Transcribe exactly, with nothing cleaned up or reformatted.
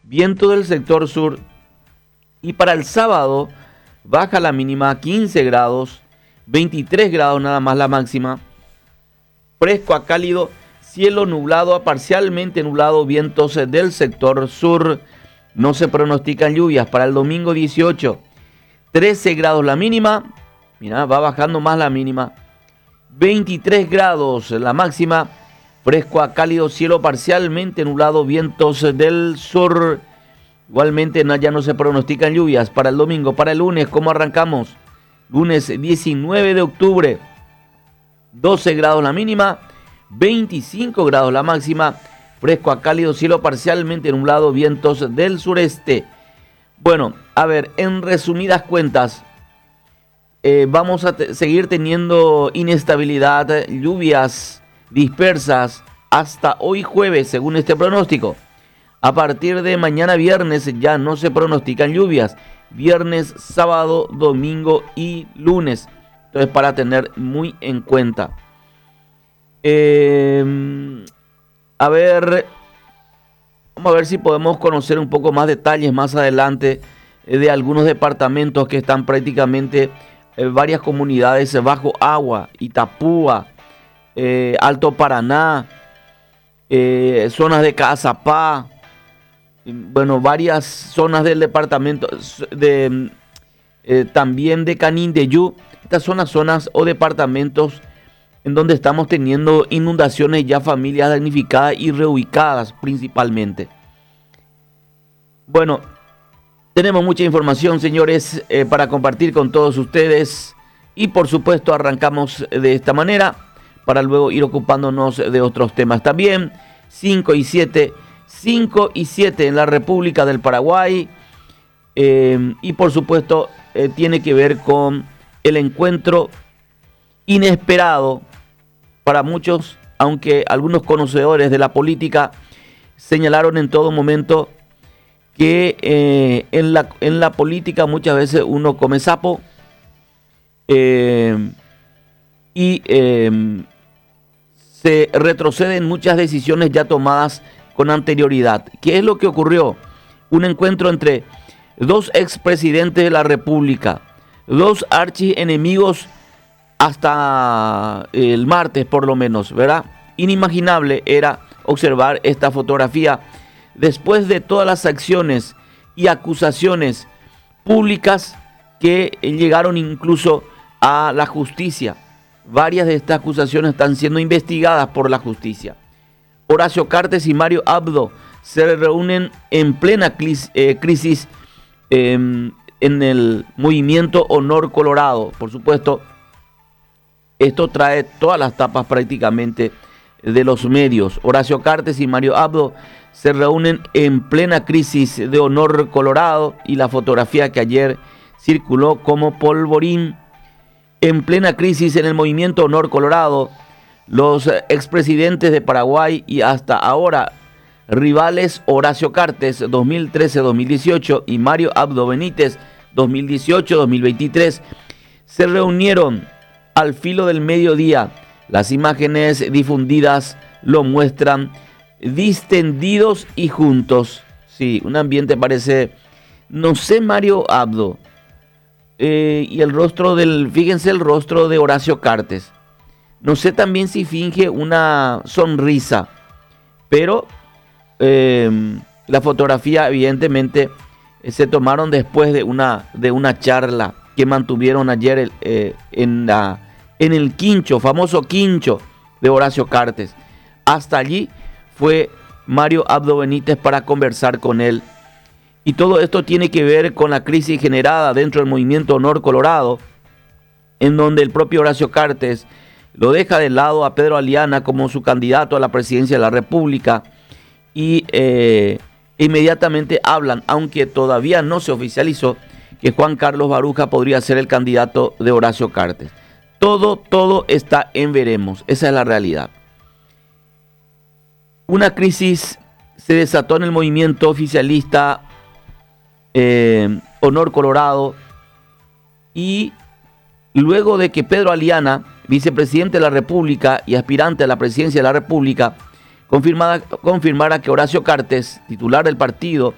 viento del sector sur. Y para el sábado baja la mínima a quince grados, veintitrés grados nada más la máxima. Fresco a cálido, cielo nublado a parcialmente nublado, vientos del sector sur. No se pronostican lluvias. Para el domingo dieciocho, trece grados la mínima. Mira, va bajando más la mínima. veintitrés grados la máxima. Fresco a cálido, cielo parcialmente nublado, vientos del sur. Igualmente ya no se pronostican lluvias para el domingo. Para el lunes, ¿cómo arrancamos? Lunes diecinueve de octubre, doce grados la mínima, veinticinco grados la máxima. Fresco a cálido, cielo parcialmente nublado, vientos del sureste. Bueno, a ver, en resumidas cuentas, eh, vamos a te- seguir teniendo inestabilidad, lluvias dispersas hasta hoy jueves, según este pronóstico. A partir de mañana viernes ya no se pronostican lluvias. Viernes, sábado, domingo y lunes. Entonces, para tener muy en cuenta. Eh, a ver, vamos a ver si podemos conocer un poco más detalles más adelante eh, de algunos departamentos que están prácticamente eh, varias comunidades bajo agua. Itapúa, eh, Alto Paraná, eh, zonas de Cazapá. Bueno, varias zonas del departamento, de, eh, también de Canindeyú. Estas son las zonas o departamentos en donde estamos teniendo inundaciones, ya familias damnificadas y reubicadas principalmente. Bueno, tenemos mucha información, señores, eh, para compartir con todos ustedes. Y por supuesto arrancamos de esta manera para luego ir ocupándonos de otros temas también. cinco y siete. cinco y siete en la República del Paraguay. Eh, y por supuesto eh, tiene que ver con el encuentro inesperado para muchos, aunque algunos conocedores de la política señalaron en todo momento que eh, en, la, en la política muchas veces uno come sapo eh, y eh, se retroceden muchas decisiones ya tomadas con anterioridad. ¿Qué es lo que ocurrió? Un encuentro entre dos expresidentes de la República, dos archienemigos hasta el martes por lo menos, ¿verdad? Inimaginable era observar esta fotografía después de todas las acciones y acusaciones públicas que llegaron incluso a la justicia. Varias de estas acusaciones están siendo investigadas por la justicia. Horacio Cartes y Mario Abdo se reúnen en plena crisis, eh, crisis eh, en el movimiento Honor Colorado. Por supuesto, esto trae todas las tapas prácticamente de los medios. Horacio Cartes y Mario Abdo se reúnen en plena crisis de Honor Colorado y la fotografía que ayer circuló como polvorín. En plena crisis en el movimiento Honor Colorado, los expresidentes de Paraguay y hasta ahora rivales Horacio Cartes dos mil trece a dos mil dieciocho y Mario Abdo Benítez dos mil dieciocho a dos mil veintitrés se reunieron al filo del mediodía. Las imágenes difundidas lo muestran distendidos y juntos. Sí, un ambiente parece, no sé, Mario Abdo. Eh, y el rostro del, fíjense el rostro de Horacio Cartes. No sé también si finge una sonrisa, pero eh, la fotografía evidentemente eh, se tomaron después de una, de una charla que mantuvieron ayer eh, en, la, en el quincho, famoso quincho de Horacio Cartes. Hasta allí fue Mario Abdo Benítez para conversar con él. Y todo esto tiene que ver con la crisis generada dentro del movimiento Honor Colorado, en donde el propio Horacio Cartes lo deja de lado a Pedro Aliana como su candidato a la presidencia de la República y eh, inmediatamente hablan, aunque todavía no se oficializó, que Juan Carlos Baruja podría ser el candidato de Horacio Cartes. Todo, todo está en veremos, esa es la realidad. Una crisis se desató en el movimiento oficialista eh, Honor Colorado y luego de que Pedro Aliana, vicepresidente de la República y aspirante a la presidencia de la República, confirmara, confirmara que Horacio Cartes, titular del partido,